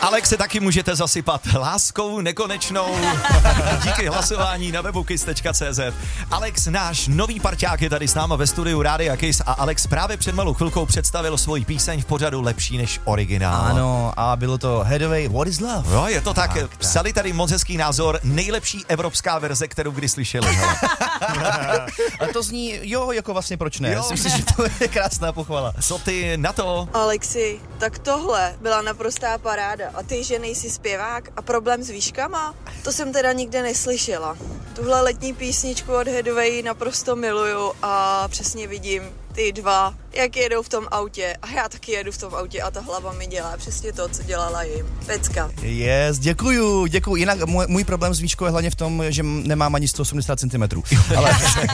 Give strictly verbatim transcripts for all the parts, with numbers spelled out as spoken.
Alex se taky můžete zasypat láskou nekonečnou díky hlasování na webu kiss tečka cé zet. Alex, náš nový parťák, je tady s náma ve studiu Rádia Kiss a Alex právě před malou chvilkou představil svoji píseň v pořadu Lepší než originál. Ano, a bylo to Hathaway, What is Love? Jo, je to tak. tak Psali tady moc hezký názor, nejlepší evropská verze, kterou kdy slyšeli. A to zní, jo, jako vlastně proč ne? Jo. Myslím si, že to je krásná pochvala. Co ty na to? Alexi, tak tohle byla naprostá paráda. A ty, že nejsi zpěvák a problém s výškama? To jsem teda nikde neslyšela. Tuhle letní písničku od Hathaway naprosto miluju a přesně vidím ty dva, jak jedou v tom autě a já taky jedu v tom autě a ta hlava mi dělá přesně to, co dělala jim. Pecka. Yes, děkuju, děkuju. Jinak můj, můj problém s výškou je hlavně v tom, že nemám ani sto osmdesát centimetrů. Ale...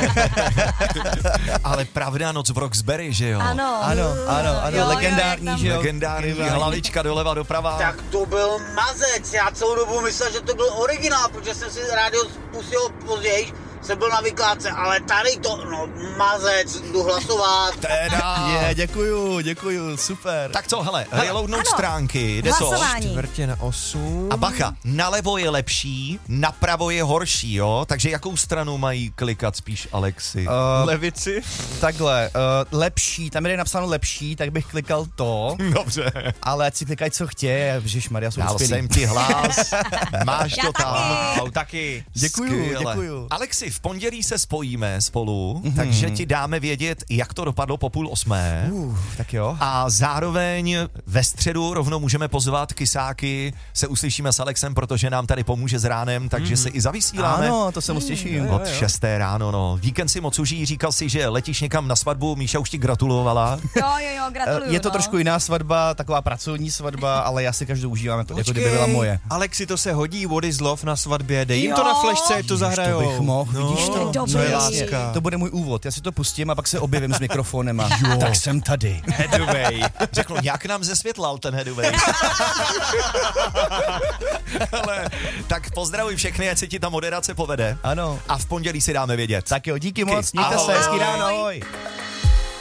Ale Pravda noc v Roxbury, že jo? Ano. Ano, ano, ano, Jo, legendární, jo, že jo? Legendární hlavička doleva doprava. Tak to byl mazec, já celou dobu myslel, že to byl originál, protože jsem si rádio spustil později, jsem byl na vykládce, ale tady to, no mazec, jdu hlasovat. Teda. Je, děkuju, děkuju, super. Tak co, hele, reloadnout stránky, jde to. Hlasování. Čtvrtě na osm. A bacha, nalevo je lepší, napravo je horší, jo? Takže jakou stranu mají klikat spíš Alexi? Uh, Levici. takhle, uh, lepší, tam je napsáno lepší, tak bych klikal to, Dobře. ale ať si klikají, co chtějí, Ježišmarja, jsou Dal uspělí. jsem ti hlas, máš Já to tam. taky. Au, taky. Děkuju, Skvěle. děkuju. Alexi, v pondělí se spojíme spolu, Mhm. takže ti dáme vědět, jak to dopadlo po půl osmé. Uh, tak jo. A zároveň ve středu rovnou můžeme pozvat kysáky, se uslyšíme s Alexem, protože nám tady pomůže s ránem, takže se i zavysíláme. Ano, to se moc těším. Od šesté ráno, no. Víkend si moc užij, říkal si, že letíš někam na svatbu, Míša už ti gratulovala. Jo, jo, jo, gratuluju. Je to no. trošku jiná svatba, taková pracovní svatba, ale já si každou užívám, jako, jako kdyby byla moje. Alexi, to se hodí, What is Love na svatbě, dej jim Jo. to na flešce, ať to Ježiš, zahrajou. To bych mohl, No, vidíš to? dobrý. To je Dobrý. láska. To bude můj úvod, já si to pustím a pak se objevím s mikrofonem a tak jsem tady. Hathaway. Řekl, nějak nám zesvětlal ten Hathaway. Ale tak pozdravuj všechny, ať se ti ta moderace povede. Ano. A v pondělí si dáme vědět. Tak jo, díky moc, Kiss. mějte se, Ahoj. hezký ráno, ahoj.